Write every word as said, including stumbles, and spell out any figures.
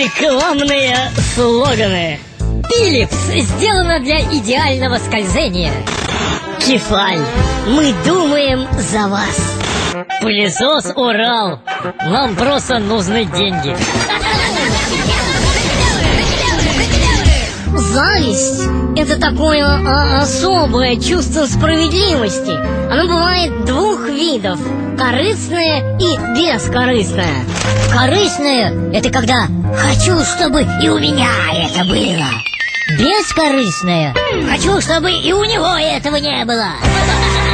Рекламные слоганы. Philips сделано для идеального скольжения. Кефаль, мы думаем за вас. Пылесос Урал, нам просто нужны деньги. Зависть – это такое а, особое чувство справедливости. Оно бывает двух видов – корыстное и бескорыстное. Корыстное – это когда хочу, чтобы и у меня это было. Бескорыстное – хочу, чтобы и у него этого не было.